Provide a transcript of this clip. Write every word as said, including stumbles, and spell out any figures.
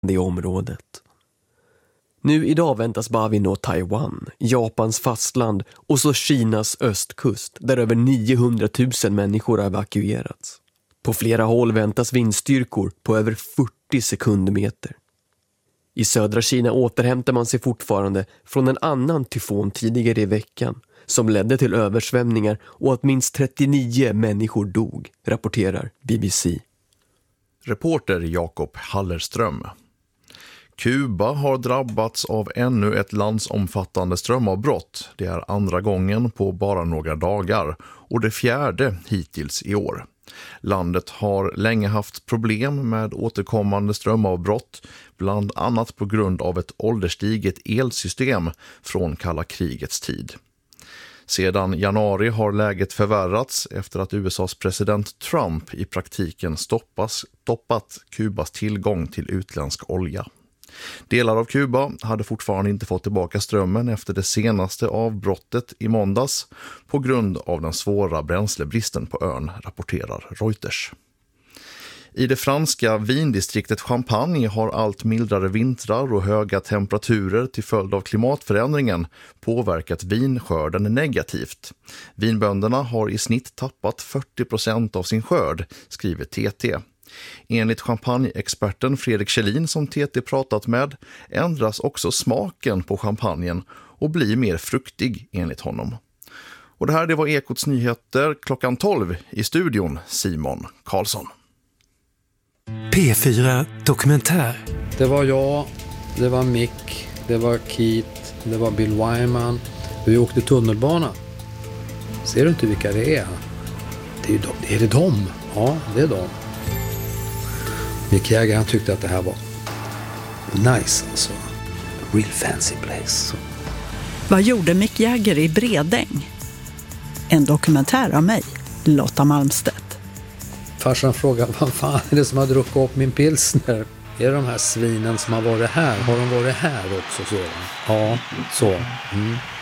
det området. Nu idag väntas Bavi nå Taiwan, Japans fastland och så Kinas östkust där över niohundratusen människor har evakuerats. På flera håll väntas vindstyrkor på över fyrtio sekundmeter. I södra Kina återhämtar man sig fortfarande från en annan tyfon tidigare i veckan som ledde till översvämningar och att minst trettionio människor dog, rapporterar B B C. Reporter Jakob Hallerström. Kuba har drabbats av ännu ett landsomfattande strömavbrott. Det är andra gången på bara några dagar och det fjärde hittills i år. Landet har länge haft problem med återkommande strömavbrott, bland annat på grund av ett ålderstiget elsystem från kalla krigets tid. Sedan januari har läget förvärrats efter att U S A:s president Trump i praktiken stoppas, stoppat Kubas tillgång till utländsk olja. Delar av Kuba hade fortfarande inte fått tillbaka strömmen efter det senaste avbrottet i måndags på grund av den svåra bränslebristen på ön, rapporterar Reuters. I det franska vindistriktet Champagne har allt mildare vintrar och höga temperaturer till följd av klimatförändringen påverkat vinskörden negativt. Vinbönderna har i snitt tappat fyrtio procent av sin skörd, skriver T T. Enligt champagneexperten Fredrik Kjellin som T T pratat med ändras också smaken på champagnen och blir mer fruktig enligt honom. Och det här det var Ekots nyheter klockan tolv i studion, Simon Karlsson. P fyra Dokumentär. Det var jag, det var Mick, det var Keith, det var Bill Wyman. Vi åkte tunnelbana. Ser du inte vilka det är? Det är, ju de. Är det de? Ja, det är de. Mick Jagger, han tyckte att det här var nice alltså. Real fancy place. Vad gjorde Mick Jagger i Bredäng? En dokumentär av mig, Lotta Malmstedt. Farsan frågade, vad fan är det som har druckit upp min pilsner? Är det de här svinen som har varit här? Har de varit här också? Så? Ja, så. Mm.